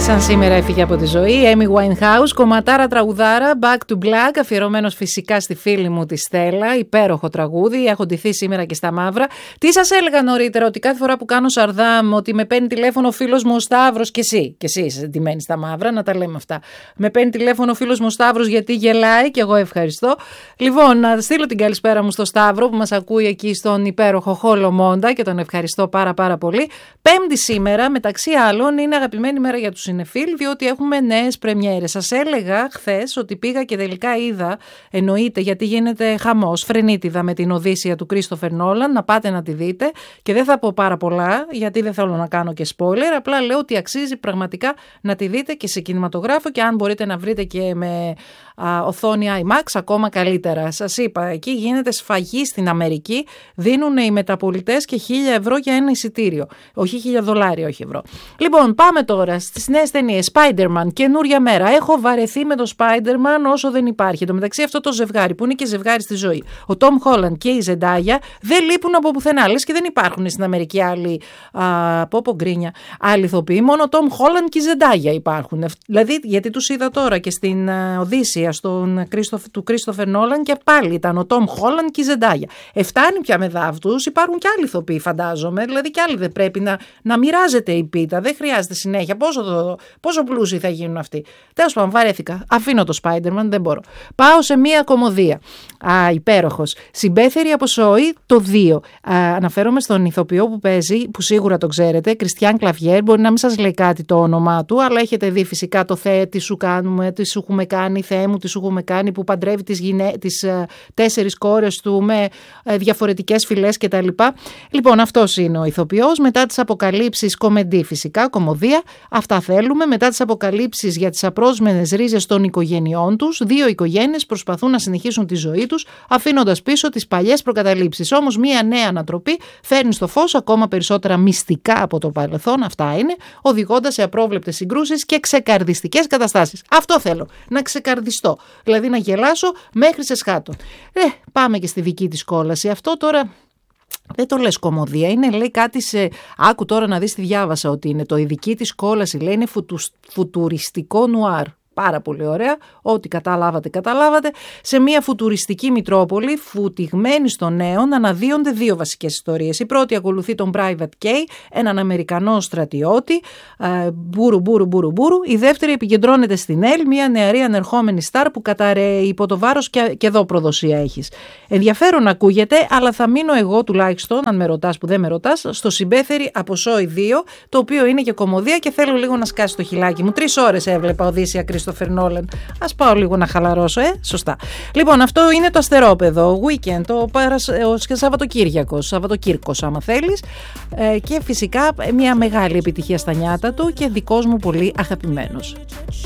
Σαν σήμερα έφυγε από τη ζωή Amy Winehouse, κομματάρα τραγουδάρα, Back to Black, αφιερωμένος φυσικά στη φίλη μου τη Στέλλα, υπέροχο τραγούδι, έχω ντυθεί σήμερα και στα μαύρα. Τι σας έλεγα νωρίτερα, ότι κάθε φορά που κάνω Σαρδάμ, ότι με παίρνει τηλέφωνο ο φίλος μου ο Σταύρος, και εσύ είσαι ντυμένη στα μαύρα, να τα λέμε αυτά. Με παίρνει τηλέφωνο ο φίλος μου ο Σταύρος γιατί γελάει και εγώ ευχαριστώ. Λοιπόν, να στείλω την καλησπέρα μου στο Σταύρο που μας ακούει εκεί στον υπέροχο Χόλο Μόντα και τον ευχαριστώ πάρα πολύ. Πέμπτη σήμερα, μεταξύ άλλων, είναι αγαπημένη μέρα για τους συνεφίλ, διότι έχουμε νέες πρεμιέρες. Σας έλεγα χθες ότι πήγα και τελικά είδα, εννοείται, γιατί γίνεται χαμός, φρενίτιδα με την Οδύσσεια του Κρίστοφερ Νόλαν, να πάτε να τη δείτε και δεν θα πω πάρα πολλά γιατί δεν θέλω να κάνω και spoiler, απλά λέω ότι αξίζει πραγματικά να τη δείτε και σε κινηματογράφο και αν μπορείτε να βρείτε και με οθόνη IMAX ακόμα καλύτερα. Σας είπα, εκεί γίνεται σφαγή στην Αμερική, δίνουν οι μεταπολιτές και $1,000 για ένα εισιτήριο, όχι $1,000, όχι ευρώ. Λοιπόν, πάμε τώρα στις νέες ταινίες. Spider-Man, καινούρια μέρα. Έχω βαρεθεί με το Spider-Man όσο δεν υπάρχει. Το μεταξύ αυτό το ζευγάρι που είναι και ζευγάρι στη ζωή, ο Tom Holland και η Zendaya, δεν λείπουν από πουθενά. Λες και δεν υπάρχουν στην Αμερική άλλοι, γκρίνια, άλλοι ηθοποιοί. Μόνο ο Tom Holland και η Zendaya υπάρχουν. Δηλαδή, γιατί τους είδα τώρα και στην Οδύσσεια του Christopher Nolan και πάλι ήταν ο Tom Holland και η Zendaya. Φτάνει πια με δάφτους, υπάρχουν και άλλοι ηθοποιοί φαντάζομαι. Δηλαδή και άλλοι δεν πρέπει να μοιράζεται η πίτα. Δεν χρειάζεται συνέχεια. Πόσο πλούσιοι θα γίνουν αυτοί. Τέλος πάντων, βαρέθηκα. Αφήνω το Spider-Man, δεν μπορώ. Πάω σε μία κομμωδία. Υπέροχος. Συμπέθερη από Σόι, το 2. Αναφέρομαι στον ηθοποιό που παίζει, που σίγουρα το ξέρετε, Κριστιάν Κλαβιέρ. Μπορεί να μην σας λέει κάτι το όνομά του, αλλά έχετε δει φυσικά το Θεέ, τι σου κάνουμε, τι σου έχουμε κάνει, Θεέ μου, τι σου έχουμε κάνει, που παντρεύει τις 4 κόρες του με διαφορετικές φυλές κτλ. Λοιπόν, αυτός είναι ο ηθοποιός. Μετά τις αποκαλύψεις, κομεντή φυσικά, κομμωδία. Αυτά θέλουμε. Μετά τις αποκαλύψεις για τις απρόσμενες ρίζες των οικογενειών τους, 2 οικογένειες προσπαθούν να συνεχίσουν τη ζωή τους, αφήνοντας πίσω τις παλιές προκαταλήψεις. Όμως, μία νέα ανατροπή φέρνει στο φως ακόμα περισσότερα μυστικά από το παρελθόν. Αυτά είναι, οδηγώντας σε απρόβλεπτες συγκρούσεις και ξεκαρδιστικές καταστάσεις. Αυτό θέλω. Να ξεκαρδιστώ. Δηλαδή να γελάσω μέχρι σε σκάτω. Πάμε και στη δική της κόλαση. Αυτό τώρα. Δεν το λες κομμωδία, είναι λέει κάτι σε... Άκου τώρα να δεις τι διάβασα ότι είναι το η δική της κόλαση, λέει είναι φουτουριστικό νουάρ. Πάρα πολύ ωραία, ό,τι καταλάβατε. Σε μια φουτουριστική Μητρόπολη, φουτιγμένη στο νέον, αναδύονται 2 βασικές ιστορίες. Η πρώτη ακολουθεί τον Private K, έναν Αμερικανό στρατιώτη, μπούρου. Η δεύτερη επικεντρώνεται στην Elle, μια νεαρή ανερχόμενη στάρ που καταραίει υπό το βάρος και εδώ προδοσία έχεις. Ενδιαφέρον ακούγεται, αλλά θα μείνω εγώ τουλάχιστον, αν με ρωτάς που δεν με ρωτάς, στο Συμπέθερη από Σόι 2, το οποίο είναι και κομμωδία και θέλω λίγο να σκάσει το χιλάκι μου. 3 ώρες έβλεπα Οδύσσεια Christopher Nolan. Ας πάω λίγο να χαλαρώσω, σωστά. Λοιπόν, αυτό είναι το αστερόπεδο, weekend, ο Σαββατοκύρκος άμα θέλεις, και φυσικά μια μεγάλη επιτυχία στα νιάτα του και δικός μου πολύ αγαπημένος.